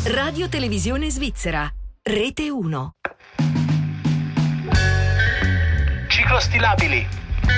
Radio Televisione Svizzera, Rete 1. Ciclostilabili.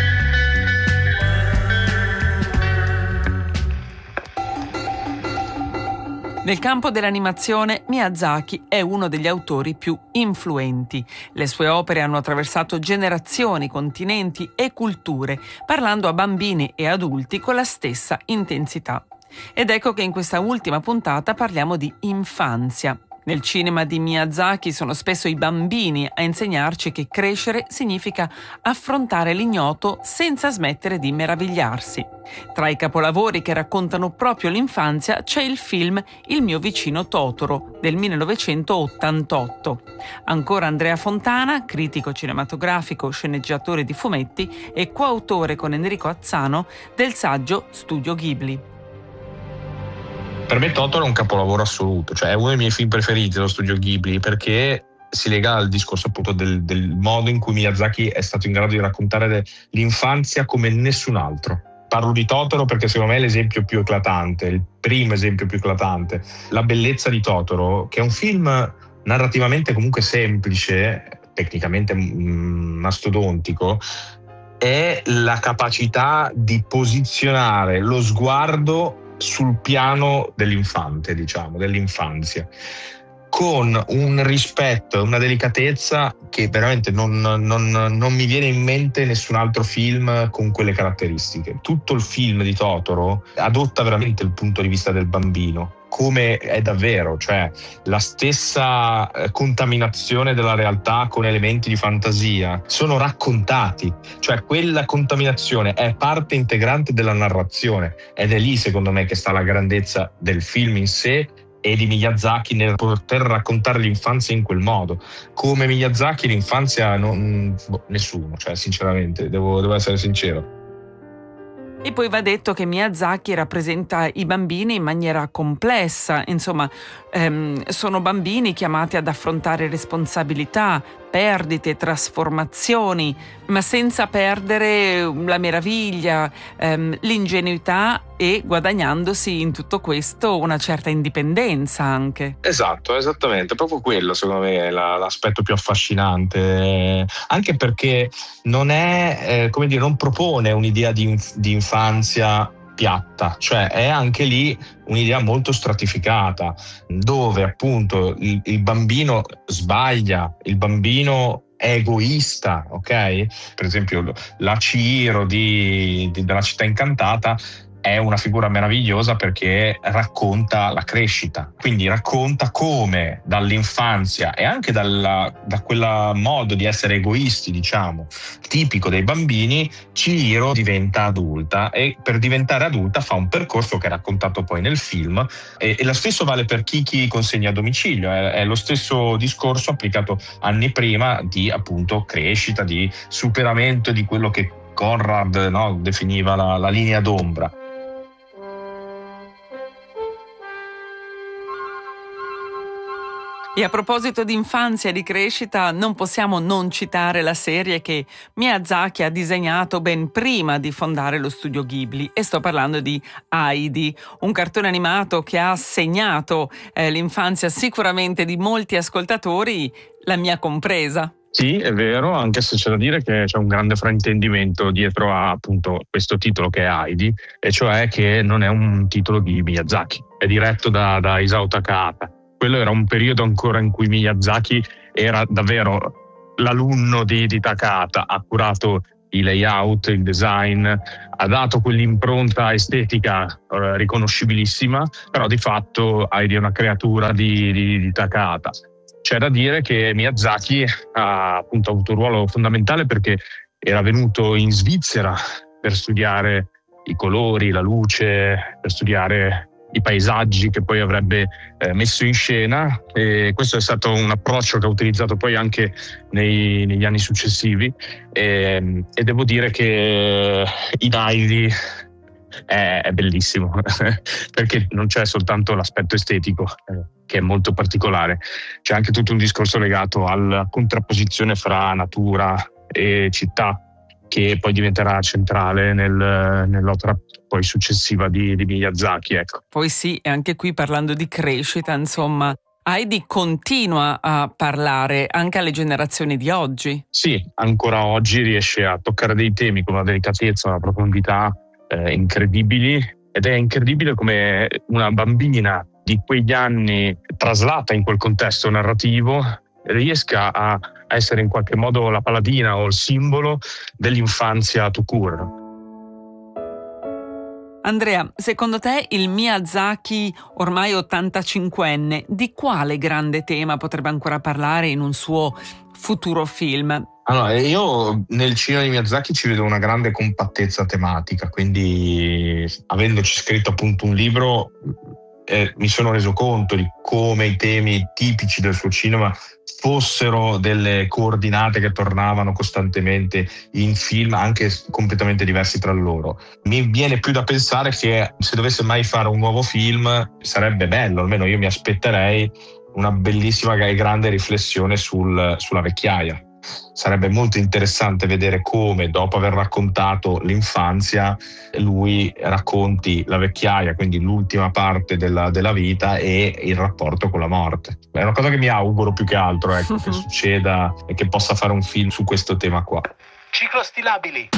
Nel campo dell'animazione, Miyazaki è uno degli autori più influenti. Le sue opere hanno attraversato generazioni, continenti e culture, parlando a bambini e adulti con la stessa intensità. Ed ecco che in questa ultima puntata parliamo di infanzia. Nel cinema di Miyazaki sono spesso i bambini a insegnarci che crescere significa affrontare l'ignoto senza smettere di meravigliarsi. Tra i capolavori che raccontano proprio l'infanzia c'è il film Il mio vicino Totoro del 1988. Ancora Andrea Fontana, critico cinematografico, sceneggiatore di fumetti e coautore con Enrico Azzano del saggio Studio Ghibli. Per me Totoro è un capolavoro assoluto, cioè è uno dei miei film preferiti dello Studio Ghibli, perché si lega al discorso appunto del modo in cui Miyazaki è stato in grado di raccontare l'infanzia come nessun altro. Parlo di Totoro perché secondo me è l'esempio più eclatante, il primo esempio più eclatante. La bellezza di Totoro, che è un film narrativamente comunque semplice, tecnicamente mastodontico, è la capacità di posizionare lo sguardo sul piano dell'infante, diciamo, dell'infanzia, con un rispetto e una delicatezza che veramente non mi viene in mente nessun altro film con quelle caratteristiche. Tutto il film di Totoro adotta veramente il punto di vista del bambino, come è davvero, cioè la stessa contaminazione della realtà con elementi di fantasia sono raccontati, cioè quella contaminazione è parte integrante della narrazione, ed è lì secondo me che sta la grandezza del film in sé e di Miyazaki nel poter raccontare l'infanzia in quel modo. Come Miyazaki l'infanzia nessuno, cioè sinceramente devo essere sincero. E poi va detto che Miyazaki rappresenta i bambini in maniera complessa, insomma, sono bambini chiamati ad affrontare responsabilità, perdite, trasformazioni, ma senza perdere la meraviglia, l'ingenuità e guadagnandosi in tutto questo una certa indipendenza anche. Esatto, esattamente, proprio quello secondo me è l'aspetto più affascinante, anche perché non è, come dire, non propone un'idea di infanzia piatta, cioè è anche lì un'idea molto stratificata, dove appunto il bambino sbaglia, il bambino è egoista, ok? Per esempio la Chihiro della Città Incantata è una figura meravigliosa perché racconta la crescita, quindi racconta come dall'infanzia e anche da quel modo di essere egoisti, diciamo, tipico dei bambini, Chihiro diventa adulta e per diventare adulta fa un percorso che è raccontato poi nel film e lo stesso vale per Kiki consegna a domicilio, è lo stesso discorso applicato anni prima di appunto crescita, di superamento di quello che Conrad, no, definiva la linea d'ombra. E a proposito di infanzia e di crescita, non possiamo non citare la serie che Miyazaki ha disegnato ben prima di fondare lo Studio Ghibli, e sto parlando di Heidi, un cartone animato che ha segnato l'infanzia sicuramente di molti ascoltatori, la mia compresa. Sì, è vero, anche se c'è da dire che c'è un grande fraintendimento dietro a appunto questo titolo che è Heidi, e cioè che non è un titolo di Miyazaki, è diretto da Isao Takahata. Quello era un periodo ancora in cui Miyazaki era davvero l'alunno di Takahata, ha curato i layout, il design, ha dato quell'impronta estetica riconoscibilissima, però di fatto Heidi è una creatura di Takahata. C'è da dire che Miyazaki ha appunto avuto un ruolo fondamentale perché era venuto in Svizzera per studiare i colori, la luce, per studiare i paesaggi che poi avrebbe messo in scena, e questo è stato un approccio che ha utilizzato poi anche negli anni successivi e devo dire che in Heidi è bellissimo perché non c'è soltanto l'aspetto estetico che è molto particolare, c'è anche tutto un discorso legato alla contrapposizione fra natura e città, che poi diventerà centrale nell'opera poi successiva di Miyazaki, ecco. Poi sì, e anche qui parlando di crescita, insomma, Heidi continua a parlare anche alle generazioni di oggi. Sì, ancora oggi riesce a toccare dei temi con una delicatezza, una profondità incredibili, ed è incredibile come una bambina di quegli anni, traslata in quel contesto narrativo, riesca a essere in qualche modo la paladina o il simbolo dell'infanzia tout court. Andrea, secondo te il Miyazaki, ormai 85enne, di quale grande tema potrebbe ancora parlare in un suo futuro film? Allora, io nel cinema di Miyazaki ci vedo una grande compattezza tematica, quindi avendoci scritto appunto un libro mi sono reso conto di come i temi tipici del suo cinema fossero delle coordinate che tornavano costantemente in film anche completamente diversi tra loro. Mi viene più da pensare che se dovesse mai fare un nuovo film sarebbe bello, almeno io mi aspetterei una bellissima e grande riflessione sulla vecchiaia. Sarebbe molto interessante vedere come, dopo aver raccontato l'infanzia, lui racconti la vecchiaia, quindi l'ultima parte della vita e il rapporto con la morte. È una cosa che mi auguro più che altro, ecco, che succeda e che possa fare un film su questo tema qua. Ciclostilabili.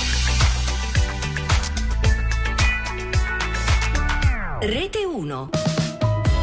Rete 1.